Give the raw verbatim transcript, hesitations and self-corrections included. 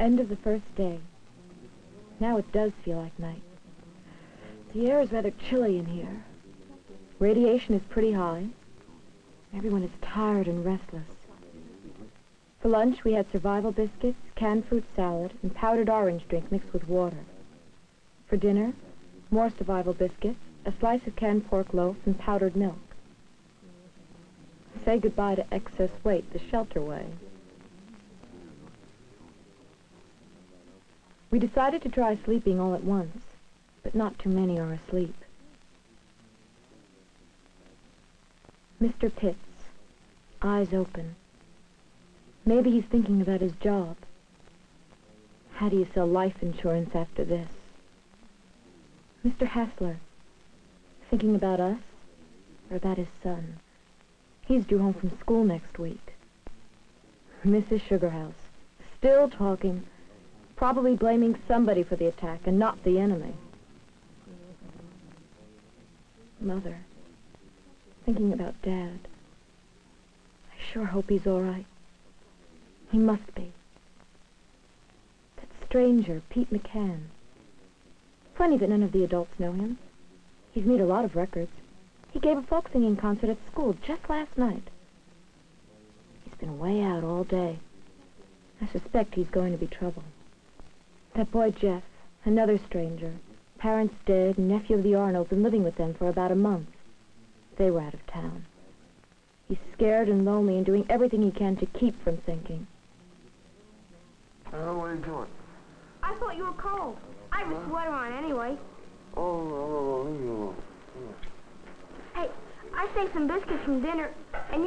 End of the first day. Now it does feel like night. The air is rather chilly in here. Radiation is pretty high. Everyone is tired and restless. For lunch, we had survival biscuits, canned fruit salad, and powdered orange drink mixed with water. For dinner, more survival biscuits, a slice of canned pork loaf, and powdered milk. Say goodbye to excess weight the shelter way. We decided to try sleeping all at once, but not too many are asleep. Mister Pitts, eyes open. Maybe he's thinking about his job. How do you sell life insurance after this? Mister Hassler, thinking about us or about his son? He's due home from school next week. Missus Sugarhouse, still talking, probably blaming somebody for the attack and not the enemy. Mother, thinking about Dad. I sure hope he's all right. He must be. That stranger, Pete McCann. Funny that none of the adults know him. He's made a lot of records. He gave a folk singing concert at school just last night. He's been way out all day. I suspect he's going to be trouble. That boy Jeff, another stranger. Parents dead, nephew of the Arnolds, and living with them for about a month. They were out of town. He's scared and lonely and doing everything he can to keep from thinking. Hello, what are you doing? I thought you were cold. I have a sweater on anyway. Oh, no, no, no, leave me alone. Hey, I saved some biscuits from dinner.